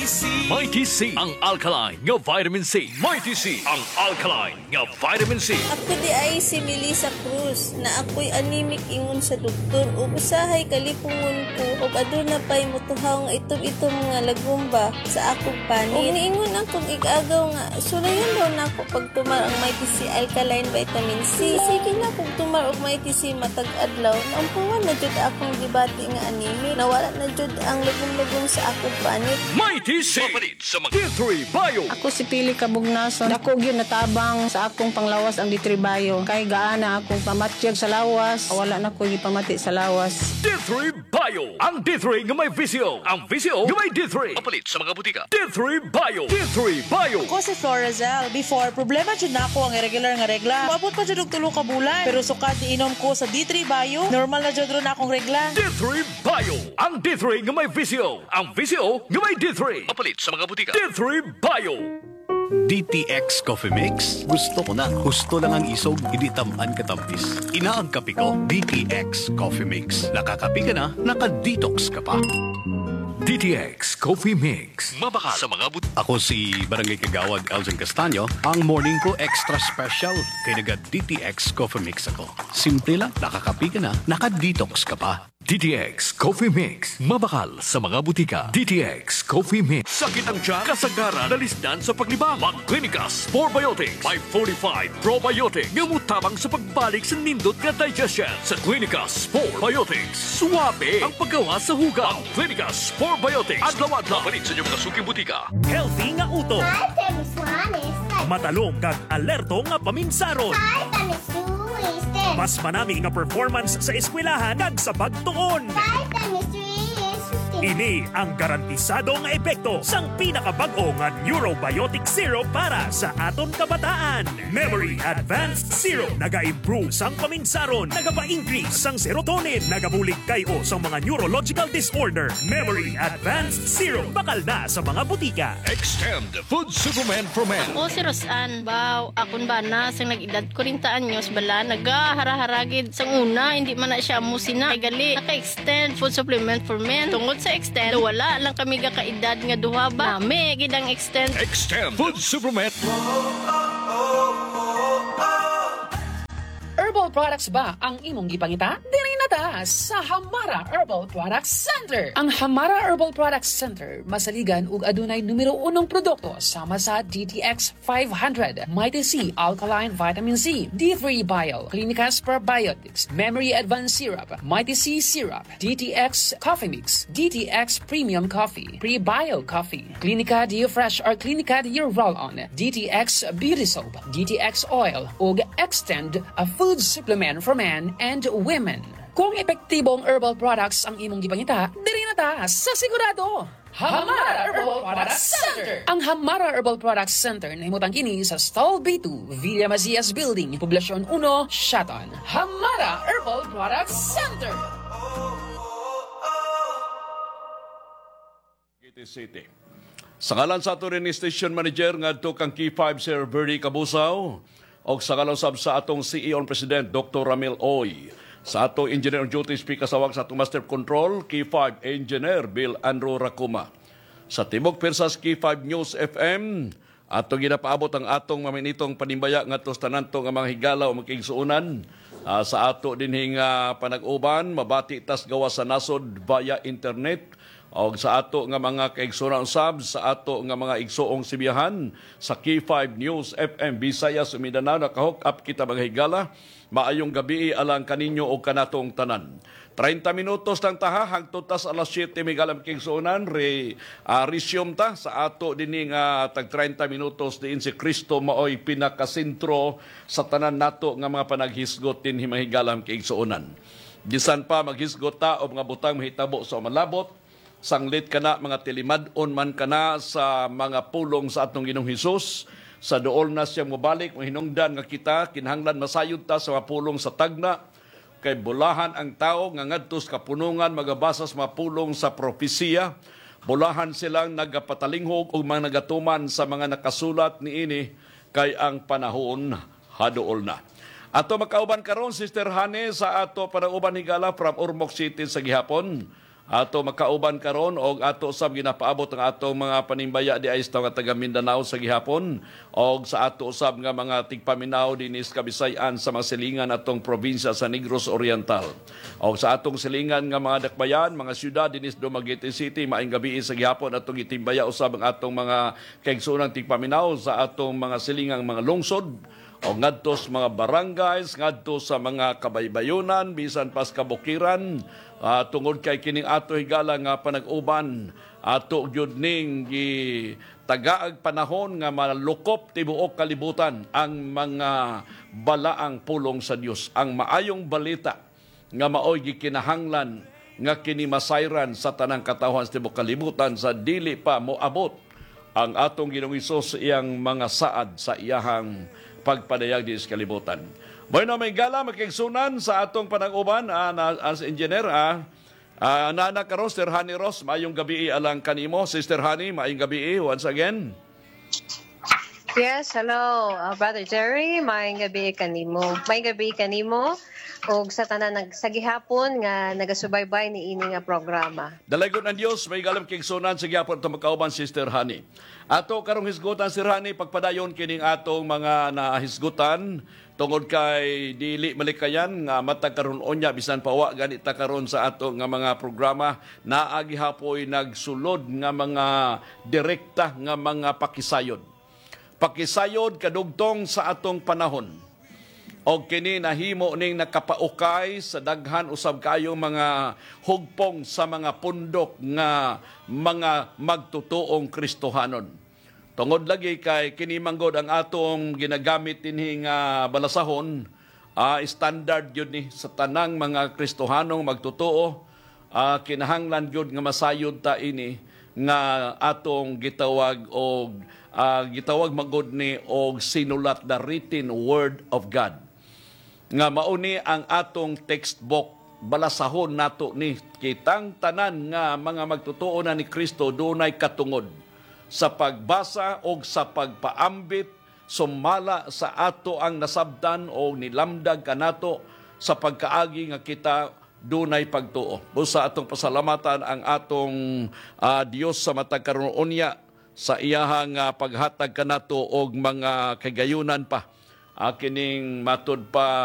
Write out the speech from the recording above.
Mighty C, ang alkaline nga vitamin C. Mighty C, ang alkaline nga vitamin C. Ako di ay si Melissa Cruz na ako'y anemic ingon sa doktor ug usahay kalipungon ko ug aduna pay mutuhaw nga itom nga lagumba sa akong panit. Ug niingon akong igagaw nga sulayan daw nako pagtumar ang Mighty C alkaline vitamin C. Sige na kung tumar og Mighty C matag adlaw. Ampuan na jud akong gibati nga anemic. Nawala na jud ang lagum-lagum sa akong panit. Mighty C, mapalit sa mga D3 Bio. Ako si Pili Kabugnason. Dako gyud natabang sa akong panglawas ang D3 Bio. Kay gaana akong pamatyag sa lawas. Wala na ko gipamati sa lawas. D3 Bio, ang D3 nga may visyo. Ang visyo nga may D3. Mapalit sa mga butika. D3 Bio. D3 Bio. Ako si Florazel. Before, problema dyan na ako ang irregular nga regla. Maabot pa dyan og 3 ka bulan. Pero sukat iinom ko sa D3 Bio, normal na dyan ron akong regla. D3 Bio, ang D3 nga may visyo. Ang visyo nga may D3. Mapalit sa mga butika. D3 Bio. DTX Coffee Mix. Gusto ko na. Gusto lang ang isog, hindi tamaan katampis. Inaang kape ko, DTX Coffee Mix. Nakakape ka na, naka-detox ka pa. DTX Coffee Mix. Mabakal sa mga butika. Ako si Barangay Kagawad Elgin Castaño. Ang morning ko extra special. Kaya naga-DTX Coffee Mix ako. Simple lang, nakakape ka na, naka-detox ka pa. DTX Coffee Mix. Mabakal sa mga butika. DTX Coffee Mix. Sakit ang tiyan, kasagaran, nalisdan sa paglibang. Mag-Clinicas Probiotics. 545 Probiotic. Ngamutabang sa pagbalik sa nindot nga digestion. Sa Clinicas Probiotics. Suwabe ang paggawa sa hugaw. Clinicas Probiotics. Adlaw-adlaw. Palit sa inyong mga suking butika. Healthy nga uto. Vitamin 1 is Matalong kag alerto nga paminsaron. Vitamin 2 is there. Mas manami nga performance sa eskwelahan kag sa pagtuon. Vitamin 3 is 15. Ini ang garantisado nga epekto sang pinakabag-o nga Neurobiotic Syrup para sa aton kabataan. Memory Advanced Syrup naga-improve sang paminsaron, nagapa-increase sang serotonin, nagabulig kayo sa mga neurological disorder. Memory Advanced Syrup bakal na sa mga butika. Extend Food Supplement for Men. Ako si Rosan. Baw, akon ba na sang nag-edad 40 anyos bala nagaharagid sang una hindi man na siya musina. Kay gali naka-extend food supplement for men. Tungod sa extend wala lang kami ga kaedad nga duha ba. Nami gid ang extend. Extend Food Supplement. Herbal products ba ang imong gipangita? Dili na ta sa Hamara Herbal Products Center. Ang Hamara Herbal Products Center masaligan ug adunay numero 1 produkto sama sa DTX 500, Mighty C Alkaline Vitamin C, D3 Bio, Clinicas Probiotics, Memory Advanced Syrup, Mighty C Syrup, DTX Coffee Mix, DTX Premium Coffee, Pre-Bio Coffee, Clinica Dio Fresh or Clinica Dio Roll-On, DTX Beauty Soap, DTX Oil, ug Extend a food supplement for men and women. Kung epektibong herbal products ang imong gipangita, diri na ta sa sigurado. Hamara Herbal Products Center. Ang Hamara Herbal Products Center nahimutang kini sa Stall B2, Villa Macias Building, Poblasyon 1, Shaton. Hamara Herbal Products Center. City. Sa ngalan sa ato rin ni Station Manager ngadto kang Key 5 Sir Bernie Cabusaw o sa ngalan sab sa atong CEO and President Dr. Ramil Oy. Sa ato Engineer on Duty Speaker Sawag sa atong Master Control Key 5 Engineer Bill Andrew Racuma. Sa Timog Persas Key 5 News FM ato ginapaabot ang atong maminitong panimbaya ngadto sa tananto nga mga higala o makigsuunan sa ato dinhing panag-uban mabati tas gawa sa nasod via internet. O sa ato nga mga kaigsoon sab sa ato nga mga igsoong sibiyahan sa K5 News FM Visayas ug Mindanao naka-hook up kita mga higala. Maayong gabi alang kaninyo o kanatong tanan. 30 minutos lang taha hangtod tas alas 7 migalam kigsuonan resume ta sa ato dinhi nga tag 30 minutos diin si Kristo maoy pinakasentro sa tanan nato nga mga panaghisgot dinhi mahigalam kigsuonan. Bisan pa maghisgot ta og mga butang mahitabo sa malabot sanglit kana mga tilimad-on man kana sa mga pulong sa atong Ginoong Hesus sa duol na siya mobalik mahinungdan nga kita kinahanglan masayod ta sa mga pulong sa tagna kay bulahan ang tao nga ngadto sa kapunungan magabasa sa mga pulong sa propesiya bulahan silang nagapatalingog ug mga nagatuman sa mga nakasulat niini kay ang panahon haduol na. Ato makauban karon Sister Hane sa ato panauban higala from Ormoc City sa gihapon. ato makauban karon og ato sab ginapaabot ang atong mga panimbaya di ay sa mga taga Mindanao sa gihapon og sa ato usab nga mga tigpaminaw dinis Kabisayan sa mga silingan atong probinsya sa Negros Oriental. Og sa atong silingan nga mga dakbayan, mga syudad dinis Dumaguete City, maayong gabi sa gihapon atong itimbaya usab ang atong mga kaigsoonang tigpaminaw sa atong mga silingang mga lungsod o ngadto sa mga barangays, ngadto sa mga kabaybayonan, bisan pas kabukiran, tungod kay kining ato higala nga panag-uban, ato gyud ning tagaag panahon nga malukop tibuok kalibutan ang mga balaang pulong sa Dios, ang maayong balita nga maoy gikinahanglan nga kini masayran sa tanang katawhan sa tibuok kalibutan sa dili pa moabot ang atong Ginoong Hesus sa iyang mga saad sa iyahang pagpadayag di sa kalibutan. Bueno, may gala makigsunan sa atong panag-uban as engineer Nana karon Sister Honey Ross, maayong gabi alang kanimo. Sister Honey, maayong gabi once again. Yes, hello, Brother Jerry, maayong gabi kanimo. Maayong gabi kanimo og sa tanan sa gihapon nga nagasubaybay ni ini nga programa. Dalagon ang Dios, may galam kigsunan sa gihapon ta makauban Sister Honey. Ato karong hisgutan Sister Honey, pagpadayon kining atong mga nahisgutan tungod kay dili malikayan nga matag karon unya bisan pawa gani ta karon sa ato nga mga programa naagi hapoy nagsulod nga mga direkta nga mga pakisayod. Pakisayod kadugtong sa atong panahon. O kini nahimo ning nakapaukay sa daghan usab kayo mga hugpong sa mga pundok nga mga magtutuong Kristohanon. Tungod lagi kay kini manggod ang atong ginagamit dinhi nga balasahon, standard yun ni sa tanang mga Kristohanong magtutuo, kinahanglan yun nga masayod ta ini nga atong gitawag og gitawag manggod ni og sinulat the written word of God. Nga mauni ang atong textbook balasahon nato ni kitang tanan nga mga magtutuo na ni Kristo dunay katungod sa pagbasa o sa pagpaambit sumala sa ato ang nasabtan o nilamdag kanato sa pagkaagi nga kita dunay pagtuo. Busa atong pasalamatan ang atong Dios sa matag karon unya sa iyahang paghatag kanato og mga kagayunan pa. Kining matud pa